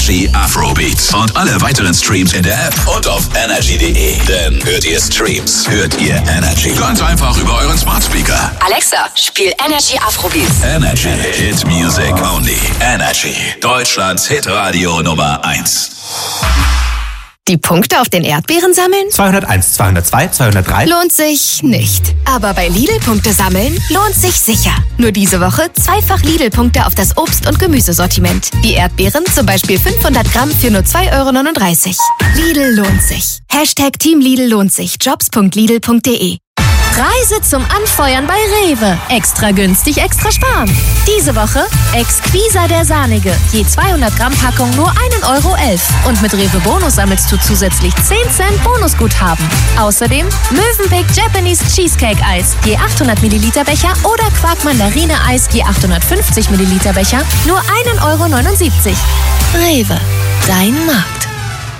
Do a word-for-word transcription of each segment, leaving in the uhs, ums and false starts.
Energy Afrobeat. Und alle weiteren Streams in der App und auf energy punkt de. Denn hört ihr Streams, hört ihr Energy. Ganz einfach über euren Smart Speaker. Alexa, spiel Energy Afrobeat. Energy Hit Music Only. Energy. Deutschlands Hitradio Nummer eins. Die Punkte auf den Erdbeeren sammeln? zweihunderteins, zweihundertzwei, zweihundertdrei. Lohnt sich nicht. Aber bei Lidl Punkte sammeln lohnt sich sicher. Nur diese Woche zweifach Lidl-Punkte auf das Obst- und Gemüsesortiment. Die Erdbeeren zum Beispiel fünfhundert Gramm für nur zwei Euro neununddreißig. Lidl lohnt sich. Hashtag Team Lidl lohnt sich. jobs punkt lidl punkt de. Reise zum Anfeuern bei Rewe. Extra günstig, extra sparen. Diese Woche Exquisa der Sahnige. Je zweihundert Gramm Packung nur ein Euro elf. Und mit Rewe Bonus sammelst du zusätzlich zehn Cent Bonusguthaben. Außerdem Mövenpick Japanese Cheesecake Eis. Je achthundert Milliliter Becher oder Quark Mandarine Eis. Je achthundertfünfzig Milliliter Becher. Nur ein Euro neunundsiebzig. Rewe. Dein Markt.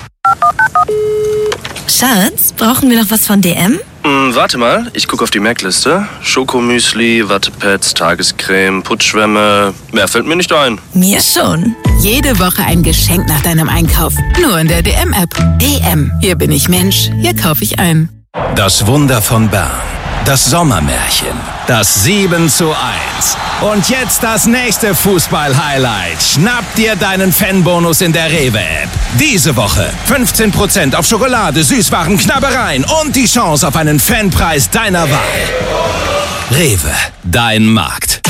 Schatz, brauchen wir noch was von D M? Hm, warte mal, ich gucke auf die Merkliste. Schokomüsli, Wattepads, Tagescreme, Putzschwämme. Mehr fällt mir nicht ein. Mir schon. Jede Woche ein Geschenk nach deinem Einkauf. Nur in der D M-App. D M. Hier bin ich Mensch. Hier kaufe ich ein. Das Wunder von Bern. Das Sommermärchen. Das sieben zu eins. Und jetzt das nächste Fußball-Highlight. Schnapp dir deinen Fanbonus in der Rewe-App. Diese Woche fünfzehn Prozent auf Schokolade, Süßwaren, Knabbereien und die Chance auf einen Fanpreis deiner Wahl. Rewe, dein Markt.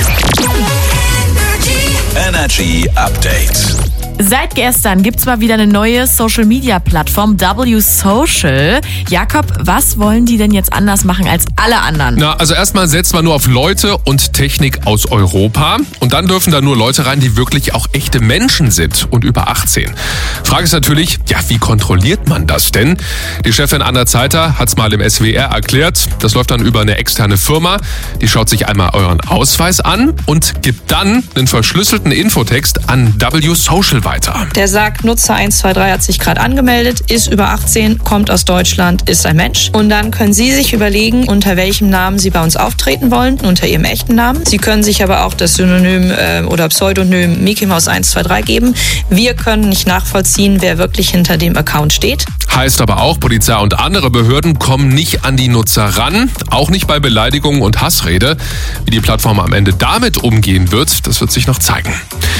Energy Update. Seit gestern gibt's mal wieder eine neue Social-Media-Plattform, W Social. Jakob, was wollen die denn jetzt anders machen als alle anderen? Na, also erstmal setzt man nur auf Leute und Technik aus Europa. Und dann dürfen da nur Leute rein, die wirklich auch echte Menschen sind und über achtzehn. Frage ist natürlich, ja, wie kontrolliert man das denn? Die Chefin Anna Zeiter hat's mal im S W R erklärt. Das läuft dann über eine externe Firma. Die schaut sich einmal euren Ausweis an und gibt dann einen verschlüsselten Infotext an W Social weiter. Der sagt, Nutzer eins zwei drei hat sich gerade angemeldet, ist über achtzehn, kommt aus Deutschland, ist ein Mensch. Und dann können Sie sich überlegen, unter welchem Namen Sie bei uns auftreten wollen, unter Ihrem echten Namen. Sie können sich aber auch das Synonym äh, oder Pseudonym Mickey Mouse eins zwei drei geben. Wir können nicht nachvollziehen, wer wirklich hinter dem Account steht. Heißt aber auch, Polizei und andere Behörden kommen nicht an die Nutzer ran, auch nicht bei Beleidigungen und Hassrede. Wie die Plattform am Ende damit umgehen wird, das wird sich noch zeigen.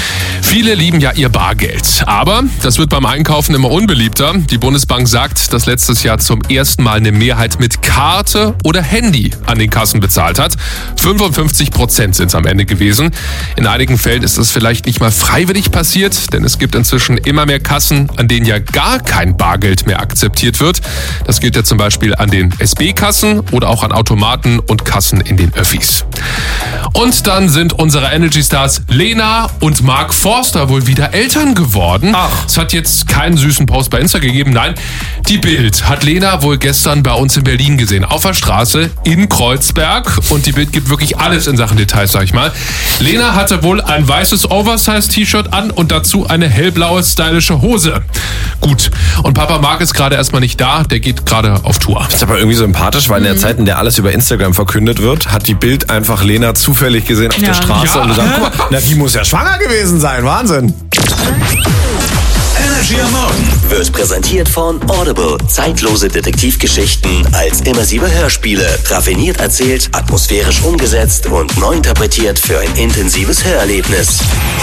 Viele lieben ja ihr Bargeld, aber das wird beim Einkaufen immer unbeliebter. Die Bundesbank sagt, dass letztes Jahr zum ersten Mal eine Mehrheit mit Karte oder Handy an den Kassen bezahlt hat. fünfundfünfzig Prozent sind es am Ende gewesen. In einigen Fällen ist das vielleicht nicht mal freiwillig passiert, denn es gibt inzwischen immer mehr Kassen, an denen ja gar kein Bargeld mehr akzeptiert wird. Das gilt ja zum Beispiel an den S B-Kassen oder auch an Automaten und Kassen in den Öffis. Und dann sind unsere Energy-Stars Lena und Mark Forster wohl wieder Eltern geworden. Ach. Es hat jetzt keinen süßen Post bei Insta gegeben. Nein, die Bild hat Lena wohl gestern bei uns in Berlin gesehen. Auf der Straße in Kreuzberg. Und die Bild gibt wirklich alles in Sachen Details, sag ich mal. Lena hatte wohl ein weißes Oversize-T-Shirt an und dazu eine hellblaue, stylische Hose. Gut. Und Papa Mark ist gerade erstmal nicht da. Der geht gerade auf Tour. Das ist aber irgendwie sympathisch, weil in der Zeit, in der alles über Instagram verkündet wird, hat die Bild einfach Lena zufällig gesehen auf Ja. der Straße Ja. und gesagt, guck mal, na, die muss ja schwanger gewesen sein. Wahnsinn. Energy am Morgen Wird präsentiert von Audible. Zeitlose Detektivgeschichten als immersive Hörspiele. Raffiniert erzählt, atmosphärisch umgesetzt und neu interpretiert für ein intensives Hörerlebnis.